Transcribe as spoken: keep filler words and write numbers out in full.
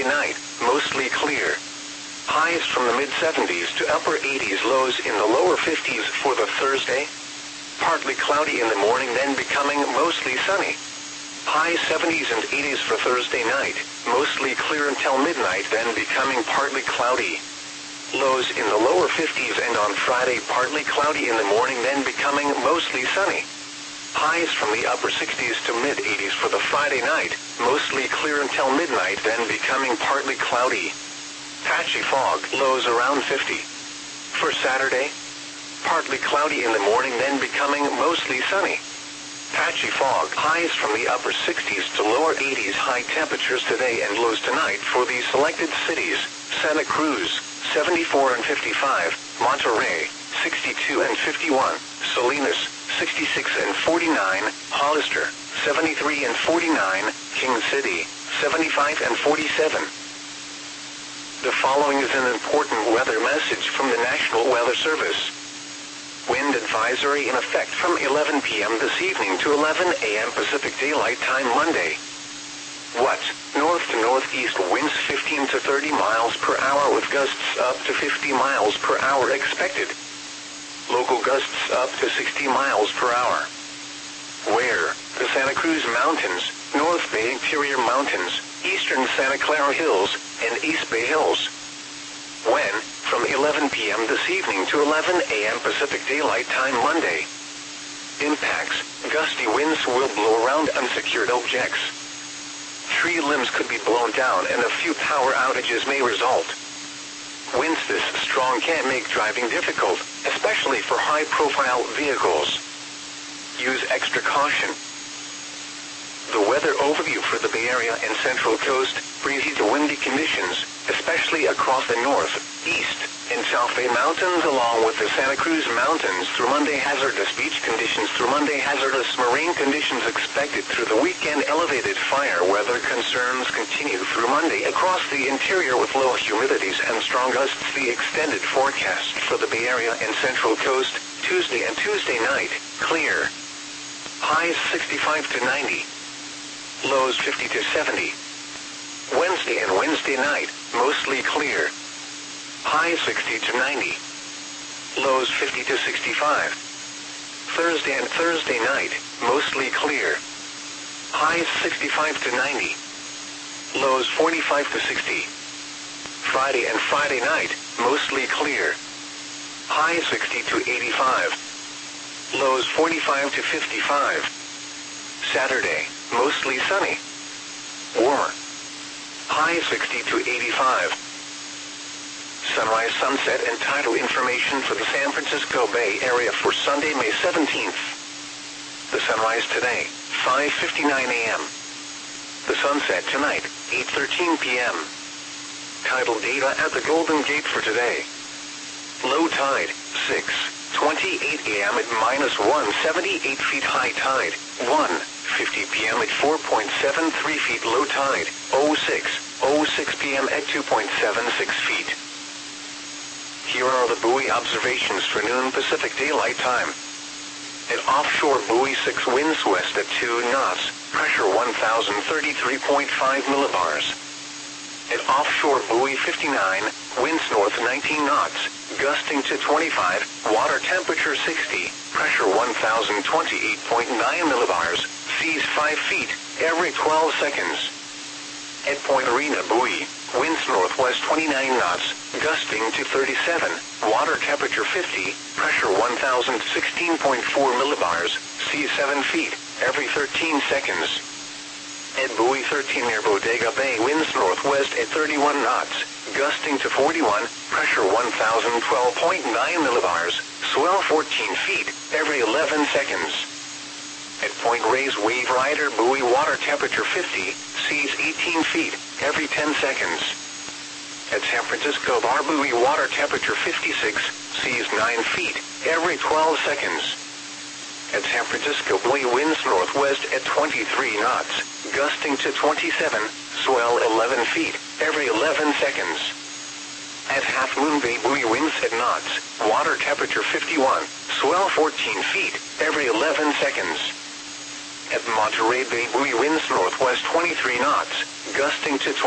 Friday night, mostly clear. Highs from the mid seventies to upper eighties, lows in the lower fifties for the Thursday. Partly cloudy in the morning, then becoming mostly sunny. High seventies and eighties for Thursday night, mostly clear until midnight, then becoming partly cloudy. Lows in the lower fifties, and on Friday partly cloudy in the morning, then becoming mostly sunny. Highs from the upper sixties to mid eighties for the Friday night, mostly clear until midnight, then becoming partly cloudy. Patchy fog, lows around fifty. For Saturday, partly cloudy in the morning, then becoming mostly sunny. Patchy fog, highs from the upper sixties to lower eighties, high temperatures today and lows tonight for the selected cities: Santa Cruz, seventy-four and fifty-five, Monterey, sixty-two and fifty-one, Salinas, sixty-six and forty-nine, Hollister, seventy-three and forty-nine, King City, seventy-five and forty-seven. The following is an important weather message from the National Weather Service. Wind advisory in effect from eleven p m this evening to eleven a m Pacific Daylight Time Monday. What? North to northeast winds fifteen to thirty miles per hour with gusts up to fifty miles per hour expected. Local gusts up to sixty miles per hour. Where? The Santa Cruz Mountains, North Bay Interior Mountains, Eastern Santa Clara Hills, and East Bay Hills. When? From eleven p m this evening to eleven a m Pacific Daylight Time Monday. Impacts: gusty winds will blow around unsecured objects. Tree limbs could be blown down and a few power outages may result. Winds this strong can make driving difficult, especially for high-profile vehicles. Use extra caution. The weather overview for the Bay Area and Central Coast: breezy to windy conditions, especially across the north, east, and South Bay Mountains along with the Santa Cruz Mountains through Monday. Hazardous beach conditions through Monday. Hazardous marine conditions expected through the weekend. Elevated fire weather concerns continue through Monday across the interior with low humidities and strong gusts. The extended forecast for the Bay Area and Central Coast: Tuesday and Tuesday night, clear. Highs sixty-five to ninety. Lows fifty to seventy. Wednesday and Wednesday night, mostly clear. Highs sixty to ninety. Lows fifty to sixty-five. Thursday and Thursday night, mostly clear. Highs sixty-five to ninety. Lows forty-five to sixty. Friday and Friday night, mostly clear. Highs sixty to eighty-five. Lows forty-five to fifty-five. Saturday, mostly sunny. Warmer. High sixty to eighty-five. Sunrise, sunset, and tidal information for the San Francisco Bay Area for Sunday, May seventeenth. The sunrise today, five fifty-nine a m The sunset tonight, eight thirteen p m Tidal data at the Golden Gate for today. Low tide, six twenty-eight a m at minus one seventy-eight feet. High tide, one fifty p m at four point seven three feet. Low tide, oh six oh six p m at two point seven six feet. Here are the buoy observations for noon Pacific Daylight Time. At offshore buoy six, winds west at two knots, pressure one thousand thirty-three point five millibars. At offshore buoy fifty-nine, winds north nineteen knots, gusting to twenty-five, water temperature sixty, pressure one thousand twenty-eight point nine millibars, seas five feet, every twelve seconds. At Point Arena buoy, winds northwest twenty-nine knots, gusting to thirty-seven, water temperature fifty, pressure one thousand sixteen point four millibars, seas seven feet, every thirteen seconds. At buoy thirteen near Bodega Bay, winds northwest at thirty-one knots, gusting to forty-one, pressure one thousand twelve point nine millibars, swell fourteen feet, every eleven seconds. At Point Reyes Wave Rider buoy, water temperature fifty, seas eighteen feet, every ten seconds. At San Francisco Bar buoy, water temperature fifty-six, seas nine feet, every twelve seconds. At San Francisco buoy, winds northwest at twenty-three knots, gusting to twenty-seven, swell eleven feet, every eleven seconds. At Half Moon Bay buoy, winds at knots, water temperature fifty-one, swell fourteen feet, every eleven seconds. At Monterey Bay buoy, winds northwest twenty-three knots, gusting to